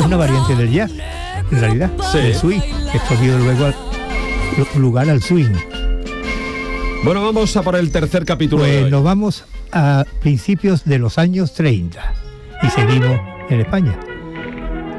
una variante del jazz, en realidad, Sí. el swing. Esto dio luego lugar al swing. Bueno, vamos a por el tercer capítulo de Pues hoy. nos vamos a principios de los años 30 y seguimos en España.